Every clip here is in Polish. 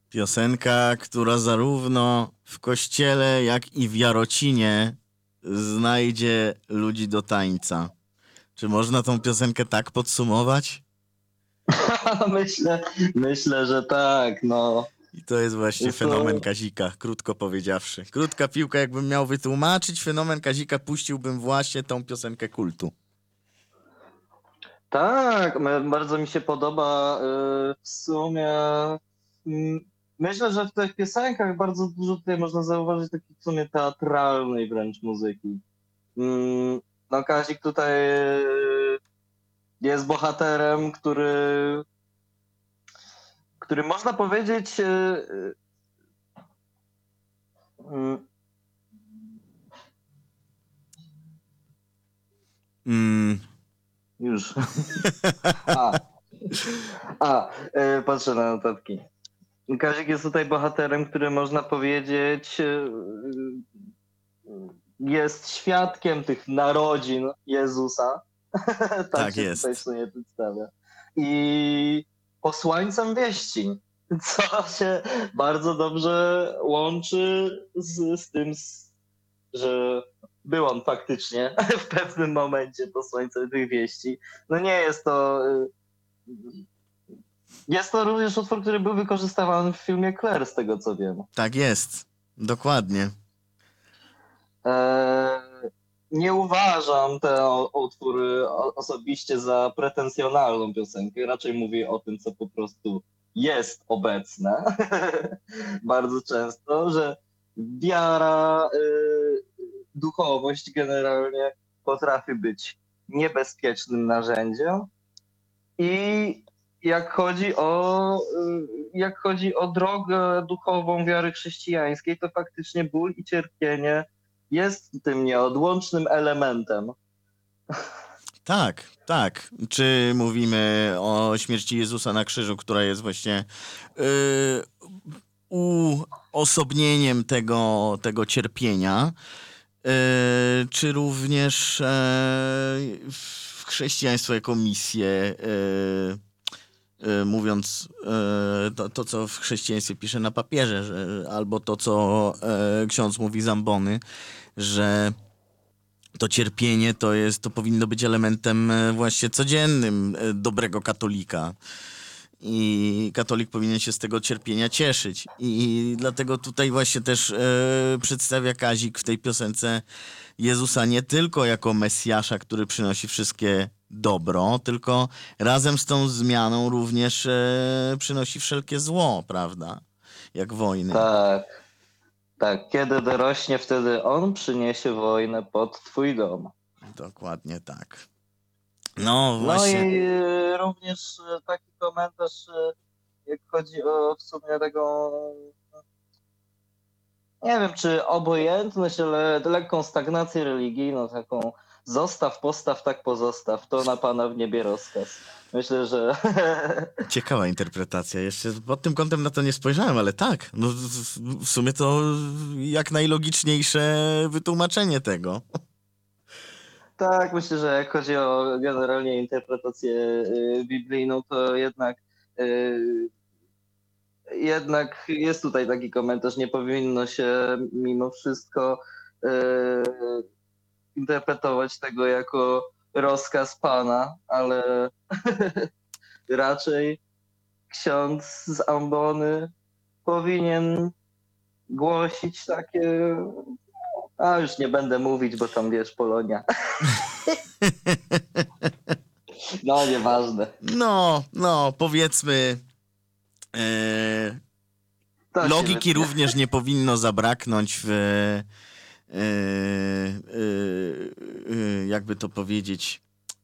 Piosenka, która zarówno w kościele, jak i w Jarocinie znajdzie ludzi do tańca. Czy można tą piosenkę tak podsumować? Myślę, że tak, no. I to jest właśnie Jest to, fenomen Kazika, krótko powiedziawszy. Krótka piłka, jakbym miał wytłumaczyć fenomen Kazika, puściłbym właśnie tą piosenkę kultu. tak, bardzo mi się podoba w sumie. mm, Myślę, że w tych piosenkach bardzo dużo tutaj można zauważyć takiej w sumie teatralnej wręcz muzyki. No Kazik tutaj jest bohaterem, który można powiedzieć mm, Mm. już. A, patrzę na notatki. Kazik jest tutaj bohaterem, który można powiedzieć jest świadkiem tych narodzin Jezusa. Tak się tutaj w jest. sumie przedstawia. I posłańcem wieści, co się bardzo dobrze łączy z tym, że był on faktycznie w pewnym momencie posłańcem tych wieści. No nie jest to... Jest to również utwór, który był wykorzystywany w filmie Claire, z tego co wiem. Tak jest. Dokładnie. Eee, Nie uważam ten utwór osobiście za pretensjonalną piosenkę. Raczej mówię o tym, co po prostu jest obecne bardzo często, że wiara, duchowość generalnie potrafi być niebezpiecznym narzędziem i jak chodzi o drogę duchową wiary chrześcijańskiej, to faktycznie ból i cierpienie jest tym nieodłącznym elementem. Tak, tak. Czy mówimy o śmierci Jezusa na krzyżu, która jest właśnie uosobnieniem tego cierpienia, czy również w chrześcijaństwo jako misję, mówiąc to, co w chrześcijaństwie pisze na papierze, albo to, co ksiądz mówi z ambony, że to cierpienie to powinno być elementem właśnie codziennym dobrego katolika. I katolik powinien się z tego cierpienia cieszyć. I dlatego tutaj właśnie też przedstawia Kazik w tej piosence Jezusa nie tylko jako Mesjasza, który przynosi wszystkie dobro, tylko razem z tą zmianą również przynosi wszelkie zło, prawda? Jak wojny. Tak, tak. Kiedy dorośnie, wtedy on przyniesie wojnę pod twój dom. Dokładnie tak. No No właśnie. i również taki komentarz, jak chodzi o w sumie tego, nie wiem czy obojętność, ale lekką stagnację religijną, taką zostaw, postaw, tak pozostaw, to na Pana w niebie rozkaz. Myślę, że Ciekawa interpretacja. Jeszcze pod tym kątem na to nie spojrzałem, ale tak. No, w sumie to jak najlogiczniejsze wytłumaczenie tego. tak, myślę, że jak chodzi o generalnie interpretację biblijną, to y, jednak jest tutaj taki komentarz, nie powinno się mimo wszystko y, interpretować tego jako rozkaz Pana, ale raczej ksiądz z ambony powinien głosić takie... A już nie będę mówić, bo tam wiesz, Polonia. No, nieważne. No, powiedzmy, To się logiki wytnie. również nie powinno zabraknąć jakby to powiedzieć,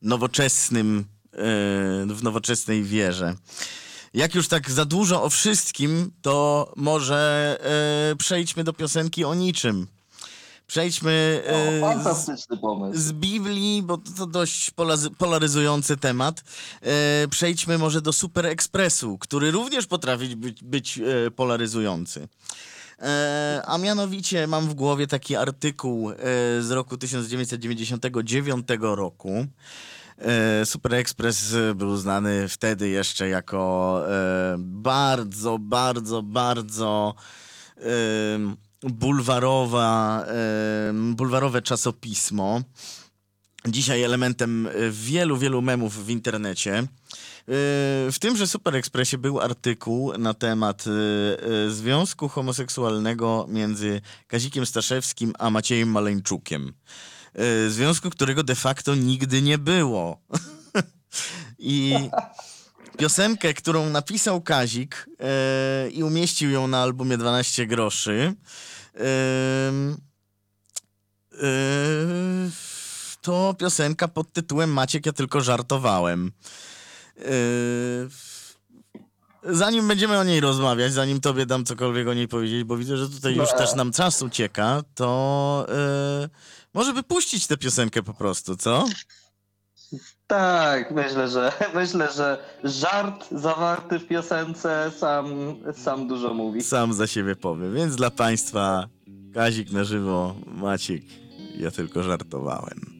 w nowoczesnej wierze. Jak już tak za dużo o wszystkim, to może przejdźmy do piosenki o niczym. Przejdźmy Fantastyczny pomysł. z Biblii, bo to dość polaryzujący temat. Przejdźmy może do Super Expressu, który również potrafi być polaryzujący. A mianowicie mam w głowie taki artykuł z roku 1999 roku. Super Express był znany wtedy jeszcze jako bardzo, bardzo, bardzo bulwarowe czasopismo. Dzisiaj elementem wielu, wielu memów w internecie. W tymże Super Expressie był artykuł na temat związku homoseksualnego między Kazikiem Staszewskim a Maciejem Maleńczukiem. Związku, którego de facto nigdy nie było. I piosenkę, którą napisał Kazik i umieścił ją na albumie 12 groszy, to piosenka pod tytułem Maciek, ja tylko żartowałem. Zanim będziemy o niej rozmawiać, zanim tobie dam cokolwiek o niej powiedzieć, bo widzę, że tutaj już też nam czas ucieka, to może by puścić tę piosenkę po prostu, co? Tak, myślę, że żart zawarty w piosence sam dużo mówi. Sam za siebie powiem. Więc dla państwa Kazik na żywo, Maciek, ja tylko żartowałem.